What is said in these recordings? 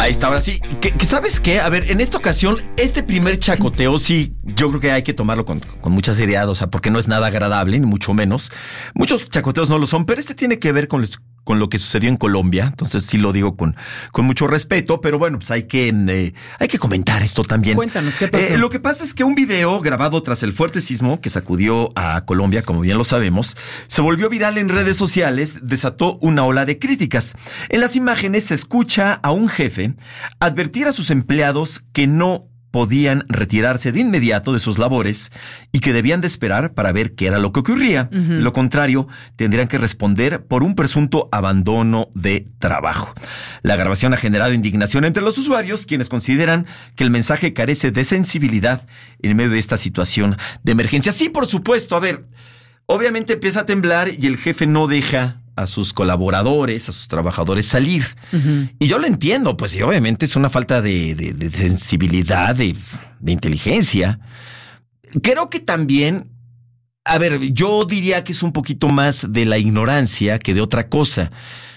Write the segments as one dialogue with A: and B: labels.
A: Ahí está, ahora sí. ¿Qué sabes qué? A ver, en esta ocasión, este primer chacoteo sí, yo creo que hay que tomarlo con mucha seriedad, o sea, porque no es nada agradable, ni mucho menos. Muchos chacoteos no lo son, pero este tiene que ver con lo que sucedió en Colombia, entonces sí lo digo con mucho respeto, pero bueno, pues hay que comentar esto también.
B: Cuéntanos, ¿qué pasó?
A: Lo que pasa es que un video grabado tras el fuerte sismo que sacudió a Colombia, como bien lo sabemos, se volvió viral en redes sociales, desató una ola de críticas. En las imágenes se escucha a un jefe advertir a sus empleados que no podían retirarse de inmediato de sus labores y que debían de esperar para ver qué era lo que ocurría. Uh-huh. De lo contrario, tendrían que responder por un presunto abandono de trabajo. La grabación ha generado indignación entre los usuarios, quienes consideran que el mensaje carece de sensibilidad en medio de esta situación de emergencia. Sí, por supuesto, a ver, obviamente empieza a temblar y el jefe no deja a sus colaboradores, a sus trabajadores salir. Uh-huh. Y yo lo entiendo, pues, y obviamente es una falta de sensibilidad, de inteligencia. Creo que también, a ver, yo diría que es un poquito más de la ignorancia que de otra cosa.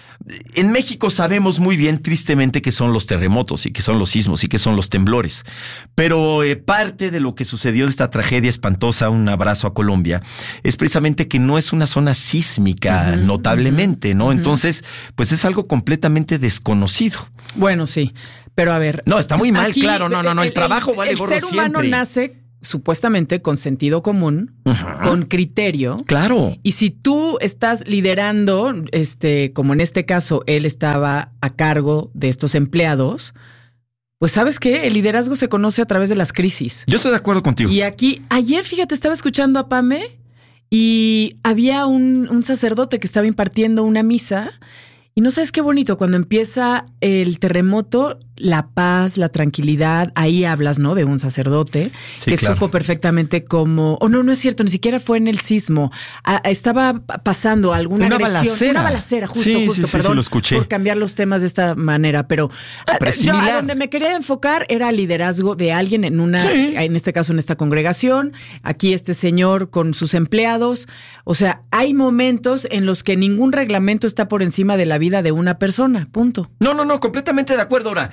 A: En México sabemos muy bien, tristemente, que son los terremotos y que son los sismos y que son los temblores. Pero parte de lo que sucedió de esta tragedia espantosa, un abrazo a Colombia, es precisamente que no es una zona sísmica notablemente, ¿no? Entonces, pues es algo completamente desconocido.
B: Bueno, sí, pero a ver.
A: No, está muy mal, aquí, claro, no, el trabajo vale gorro siempre.
B: El ser humano nace supuestamente con sentido común, con criterio.
A: Claro.
B: Y si tú estás liderando, como en este caso, él estaba a cargo de estos empleados, pues ¿sabes qué? El liderazgo se conoce a través de las crisis.
A: Yo estoy de acuerdo contigo.
B: Y aquí, ayer, fíjate, estaba escuchando a Pame y había un sacerdote que estaba impartiendo una misa. Y no sabes qué bonito, cuando empieza el terremoto, la paz, la tranquilidad, ahí hablas, ¿no? De un sacerdote que claro, supo perfectamente cómo... no es cierto, ni siquiera fue en el sismo. Estaba pasando alguna agresión. Una balacera, justo, perdón,
A: lo escuché.
B: Por cambiar los temas de esta manera, pero yo a donde me quería enfocar era el liderazgo de alguien en este caso en esta congregación, aquí este señor con sus empleados. O sea, hay momentos en los que ningún reglamento está por encima de la vida de una persona, punto.
A: No, completamente de acuerdo. Ahora,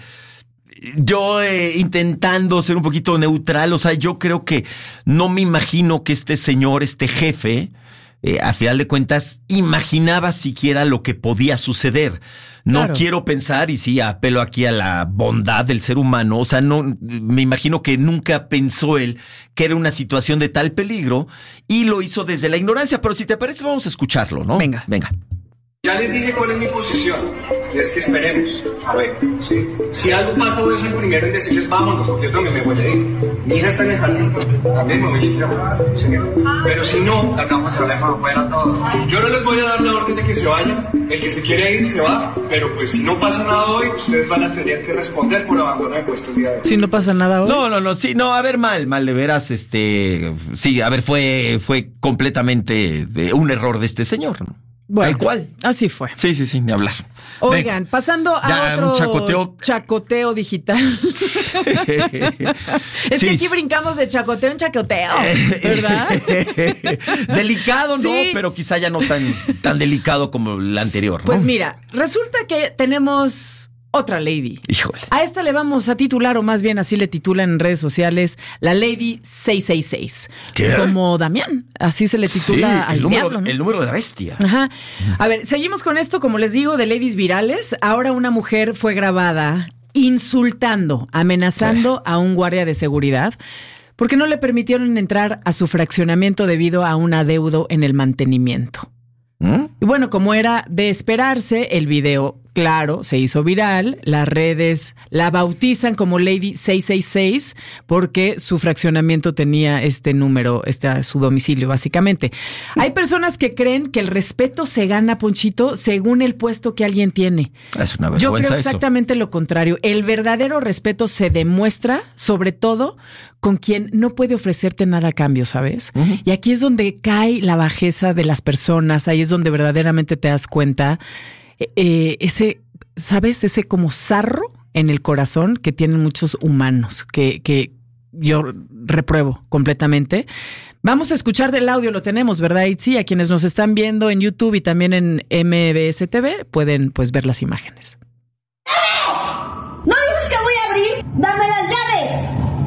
A: yo intentando ser un poquito neutral, o sea, yo creo que no me imagino que este señor, este jefe, a final de cuentas, imaginaba siquiera lo que podía suceder. No claro, quiero pensar, y sí, apelo aquí a la bondad del ser humano, o sea, no me imagino que nunca pensó él que era una situación de tal peligro y lo hizo desde la ignorancia, pero si te parece vamos a escucharlo, ¿no?
B: Venga.
C: Ya les dije cuál es mi posición, y es que esperemos, a ver, ¿sí? Si algo pasa voy a ser el primero en decirles vámonos, porque yo también me voy a ir. Mi hija está en el jardín, también me voy a ir a jugar, ¿sí? Pero si no, largamos el problema afuera todos. Yo no les voy a dar la orden de que se vayan, el que se quiere ir se va, pero pues si no pasa nada hoy, ustedes van a tener que responder por abandono de puesto el día de hoy.
B: Si no pasa nada hoy.
A: No, a ver, mal de veras, sí, a ver, fue completamente un error de este señor, ¿no?
B: Bueno,
A: tal cual.
B: Así fue.
A: Sí, ni hablar.
B: Oigan, pasando a otro chacoteo digital. Es que aquí brincamos de chacoteo en chacoteo, ¿verdad?
A: Delicado, ¿no? Sí. Pero quizá ya no tan delicado como el anterior, ¿no?
B: Pues mira, resulta que tenemos otra lady.
A: Híjole.
B: A esta le vamos a titular, o más bien así le titulan en redes sociales, la Lady 666.
A: ¿Qué?
B: Como Damián, así se le titula al diablo, ¿no?
A: El número de la bestia.
B: Ajá. A ver, seguimos con esto, como les digo, de ladies virales. Ahora una mujer fue grabada insultando, amenazando a un guardia de seguridad porque no le permitieron entrar a su fraccionamiento debido a un adeudo en el mantenimiento. Y bueno, como era de esperarse, el video, claro, se hizo viral. Las redes la bautizan como Lady 666 porque su fraccionamiento tenía este número, su domicilio, básicamente. Hay personas que creen que el respeto se gana, Ponchito, según el puesto que alguien tiene.
A: Es una vergüenza.
B: Yo creo exactamente lo contrario. El verdadero respeto se demuestra, sobre todo, con quien no puede ofrecerte nada a cambio, ¿sabes? Uh-huh. Y aquí es donde cae la bajeza de las personas, ahí es donde verdaderamente te das cuenta ese como sarro en el corazón que tienen muchos humanos, que yo repruebo completamente. Vamos a escuchar del audio, lo tenemos, ¿verdad, Itzi? A quienes nos están viendo en YouTube y también en MBS TV pueden pues ver las imágenes.
D: ¡No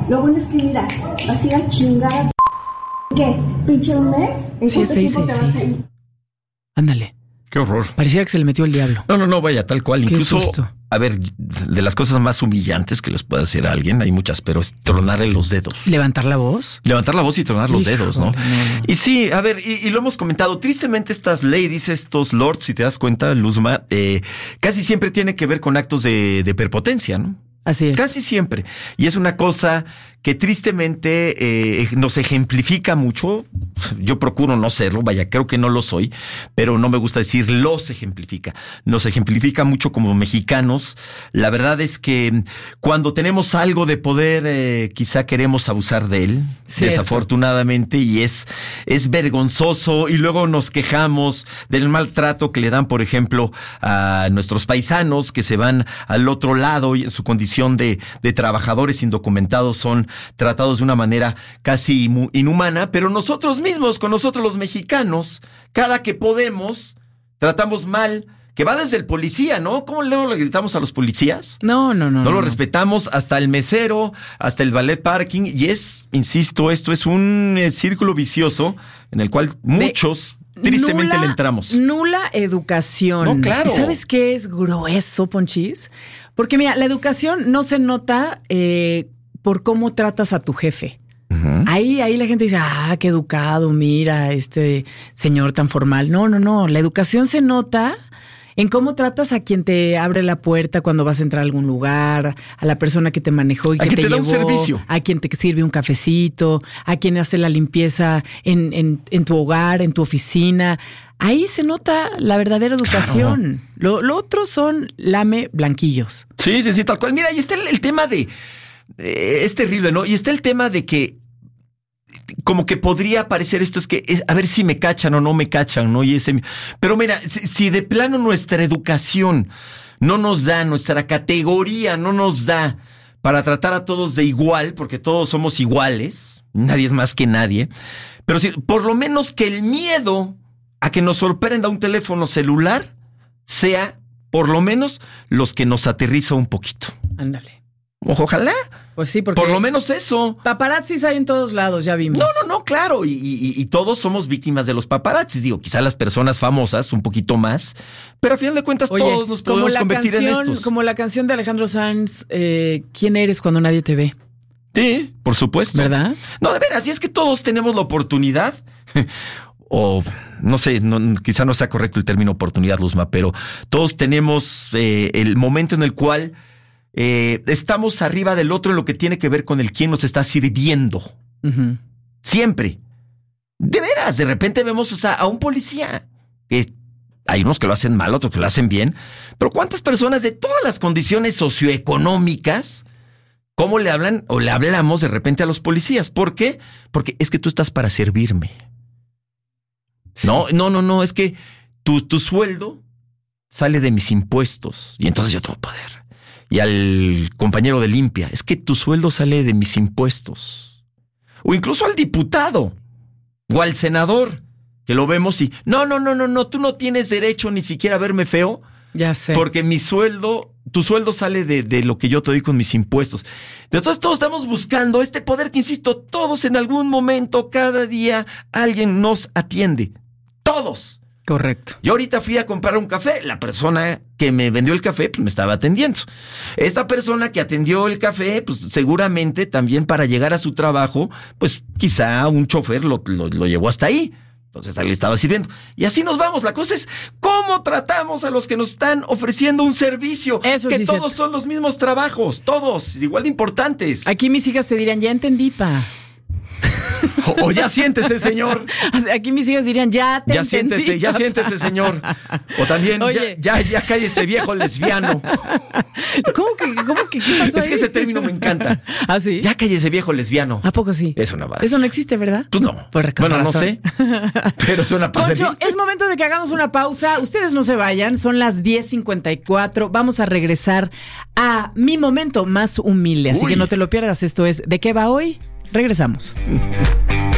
D: Lo bueno es que mira, así a chingar. ¿Qué? ¿Pinche un mes?
B: Sí, es 666. Ándale.
A: Qué horror.
B: Pareciera que se le metió el diablo.
A: No, vaya, tal cual.
B: Qué
A: Incluso,
B: susto.
A: a ver, de las cosas más humillantes que les puede hacer a alguien, hay muchas, pero es tronarle los dedos.
B: ¿Levantar la voz?
A: Levantar la voz y tronar los dedos, ¿no?
B: No.
A: Y sí, a ver, y lo hemos comentado, tristemente estas ladies, estos lords, si te das cuenta, Luzma, casi siempre tiene que ver con actos de prepotencia, ¿no?
B: Así es.
A: Casi siempre. Y es una cosa que tristemente nos ejemplifica mucho. Yo procuro no serlo, vaya, creo que no lo soy, pero no me gusta decir los ejemplifica. Nos ejemplifica mucho como mexicanos. La verdad es que cuando tenemos algo de poder, quizá queremos abusar de él,
B: Cierto.
A: desafortunadamente, y es vergonzoso. Y luego nos quejamos del maltrato que le dan, por ejemplo, a nuestros paisanos que se van al otro lado y en su condición de trabajadores indocumentados son tratados de una manera casi inhumana, pero nosotros mismos, con nosotros los mexicanos, cada que podemos, tratamos mal, que va desde el policía, ¿no? ¿Cómo luego le gritamos a los policías?
B: No.
A: No lo respetamos, hasta el mesero, hasta el valet parking, y insisto, esto es un círculo vicioso en el cual muchos tristemente le entramos.
B: Nula educación.
A: No, claro.
B: ¿Y sabes qué es grueso, Ponchis? Porque mira, la educación no se nota por cómo tratas a tu jefe. Uh-huh. Ahí la gente dice, qué educado, mira, este señor tan formal. No. La educación se nota en cómo tratas a quien te abre la puerta cuando vas a entrar a algún lugar, a la persona que te manejó y que te llevó,
A: da un servicio,
B: a quien te sirve un cafecito, a quien hace la limpieza en tu hogar, en tu oficina. Ahí se nota la verdadera educación. Claro. Lo otro son lame blanquillos.
A: Sí, tal cual. Mira, y está el tema de... es terrible, ¿no? Y está el tema de que como que podría parecer esto, a ver si me cachan o no me cachan, ¿no? Pero mira, si de plano nuestra educación no nos da, nuestra categoría no nos da para tratar a todos de igual, porque todos somos iguales, nadie es más que nadie, pero si, por lo menos que el miedo a que nos sorprenda un teléfono celular sea, por lo menos, los que nos aterriza un poquito.
B: Ándale.
A: Ojalá.
B: Pues sí, porque...
A: por lo menos eso.
B: Paparazzis hay en todos lados, ya vimos.
A: No, claro. Y todos somos víctimas de los paparazzis. Digo, quizá las personas famosas un poquito más, pero a final de cuentas todos nos podemos convertir en estos.
B: Como la canción de Alejandro Sanz, ¿quién eres cuando nadie te ve?
A: Sí, por supuesto.
B: ¿Verdad?
A: No, de veras, y es que todos tenemos la oportunidad... o no sé, quizá no sea correcto el término oportunidad, Luzma, pero todos tenemos el momento en el cual estamos arriba del otro en lo que tiene que ver con el quién nos está sirviendo. Uh-huh. Siempre. De veras, de repente vemos a un policía. Hay unos que lo hacen mal, otros que lo hacen bien, pero ¿cuántas personas de todas las condiciones socioeconómicas, cómo le hablan o le hablamos de repente a los policías? ¿Por qué? Porque es que tú estás para servirme. Sí. No, es que tu sueldo sale de mis impuestos y entonces yo tengo poder. Y al compañero de limpia, es que tu sueldo sale de mis impuestos. O incluso al diputado o al senador, que lo vemos y no, tú no tienes derecho ni siquiera a verme feo.
B: Ya sé.
A: Porque tu sueldo sale de lo que yo te doy con mis impuestos. Entonces todos estamos buscando este poder que, insisto, todos en algún momento, cada día, alguien nos atiende. Todos.
B: Correcto.
A: Yo ahorita fui a comprar un café. La persona que me vendió el café, pues me estaba atendiendo. Esta persona que atendió el café, pues seguramente también para llegar a su trabajo, pues quizá un chofer lo llevó hasta ahí. Entonces ahí le estaba sirviendo. Y así nos vamos. La cosa es cómo tratamos a los que nos están ofreciendo un servicio.
B: Eso
A: que
B: sí,
A: todos son los mismos trabajos, todos igual de importantes.
B: Aquí mis hijas te dirían, ya entendí, pa.
A: O ya siéntese, señor.
B: Aquí mis hijas dirían, ya entendí.
A: Ya siéntese, señor. O también, oye, ya cállese, viejo lesbiano.
B: ¿Cómo que qué pasó
A: Es
B: ahí?
A: que ese término me encanta.
B: ¿Ah, sí?
A: Ya cállese, viejo lesbiano.
B: ¿A poco sí?
A: Es una maravilla.
B: Eso no existe, ¿verdad?
A: Pues no.
B: Bueno,
A: no sé. Pero suena padre.
B: Poncho, es momento de que hagamos una pausa. Ustedes no se vayan. Son las 10:54. Vamos a regresar a mi momento más humilde. Así que no te lo pierdas. Esto es ¿De qué va hoy? Regresamos.